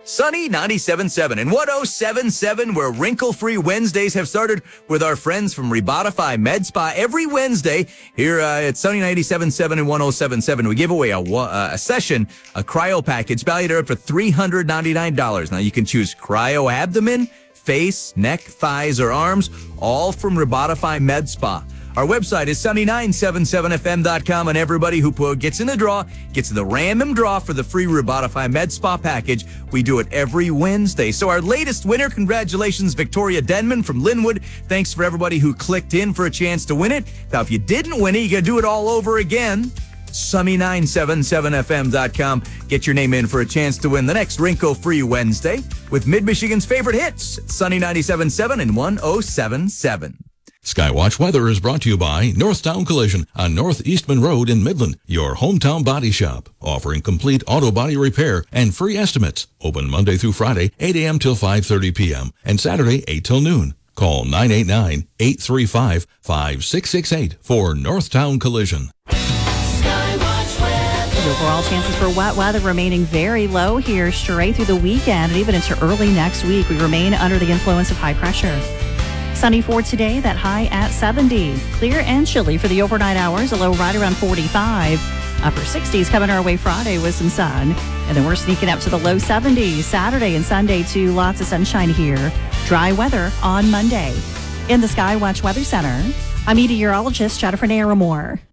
Sunny 97.7 and 107.7, where wrinkle-free Wednesdays have started with our friends from Rebotify Med Spa. Every Wednesday here at Sunny 97.7 and 107.7, we give away a session, a cryo package valued at up for $399. Now, you can choose cryo abdomen, face, neck, thighs, or arms, all from Rebotify Med Spa. Our website is sunny977fm.com, and everybody who gets in the draw gets the random draw for the free Rebotify Med Spa package. We do it every Wednesday. So our latest winner, congratulations, Victoria Denman from Linwood. Thanks for everybody who clicked in for a chance to win it. Now, if you didn't win it, you got to do it all over again. Sunny977fm.com. Get your name in for a chance to win the next wrinkle-free Wednesday with Mid-Michigan's favorite hits, Sunny 97.7 and 107.7. Skywatch weather is brought to you by Northtown Collision on North Eastman Road in Midland, your hometown body shop, offering complete auto body repair and free estimates. Open Monday through Friday, 8 a.m. till 5:30 p.m. and Saturday, 8 till noon. Call 989-835-5668 for Northtown Collision. The overall chances for wet weather remaining very low here straight through the weekend and even into early next week. We remain under the influence of high pressure. Sunny for today, that high at 70. Clear and chilly for the overnight hours, a low right around 45. Upper 60s coming our way Friday with some sun. And then we're sneaking up to the low 70s Saturday and Sunday too. Lots of sunshine here. Dry weather on Monday. In the Skywatch Weather Center, I'm meteorologist Jennifer Naramore.